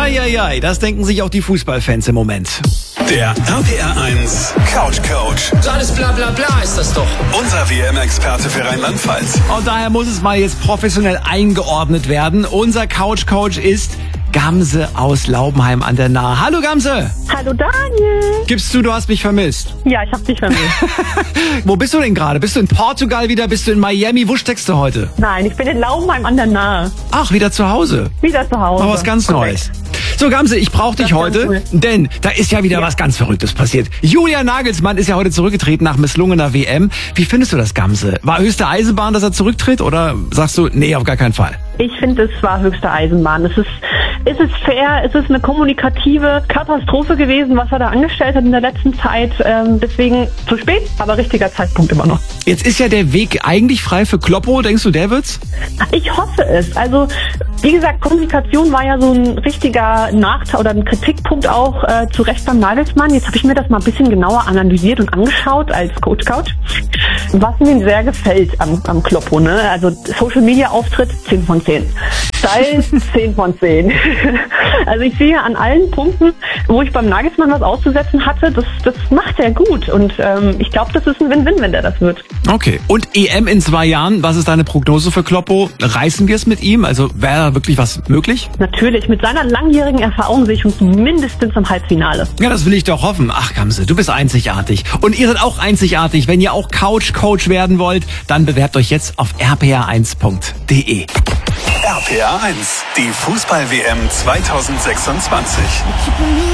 Eieiei, das denken sich auch die Fußballfans im Moment. Der RPR 1 Couch Coach. Alles bla bla bla ist das doch. Unser WM-Experte für Rheinland-Pfalz. Und daher muss es mal jetzt professionell eingeordnet werden. Unser Couch Coach ist Gamse aus Laubenheim an der Nahe. Hallo Gamse! Hallo Daniel! Gibst du hast mich vermisst? Ja, ich hab dich vermisst. Wo bist du denn gerade? Bist du in Portugal wieder? Bist du in Miami? Wo steckst du heute? Nein, ich bin in Laubenheim an der Nahe. Ach, wieder zu Hause. Wieder zu Hause. Mal was ganz Neues. So Gamse, ich brauche dich Das ist heute, cool. denn da ist ja wieder was ganz Verrücktes passiert. Julian Nagelsmann ist ja heute zurückgetreten nach misslungener WM. Wie findest du das, Gamse? War höchste Eisenbahn, dass er zurücktritt, oder sagst du, nee, auf gar keinen Fall? Ich finde, es war höchste Eisenbahn. Es ist fair, es ist eine kommunikative Katastrophe gewesen, was er da angestellt hat in der letzten Zeit. Deswegen zu spät, aber richtiger Zeitpunkt immer noch. Jetzt ist ja der Weg eigentlich frei für Kloppo. Denkst du, der wird's? Ich hoffe es. Also, wie gesagt, Kommunikation war ja so ein richtiger Nachteil oder ein Kritikpunkt auch zu Recht beim Nagelsmann. Jetzt habe ich mir das mal ein bisschen genauer analysiert und angeschaut als Coach. Was mir sehr gefällt am Kloppo, ne? Also Social-Media-Auftritt 10 von 10. Style 10 von 10. Also ich sehe an allen Punkten, wo ich beim Nagelsmann was auszusetzen hatte, das macht er gut. Und ich glaube, das ist ein Win-Win, wenn der das wird. Okay. Und EM in 2 Jahren, was ist deine Prognose für Kloppo? Reißen wir es mit ihm? Also wäre da wirklich was möglich? Natürlich, mit seiner langjährigen Erfahrung sehe ich uns mindestens im Halbfinale. Ja, das will ich doch hoffen. Ach, Gamse, du bist einzigartig. Und ihr seid auch einzigartig. Wenn ihr auch Couch-Coach werden wollt, dann bewerbt euch jetzt auf rpr1.de. RPR 1, die Fußball-WM 2026.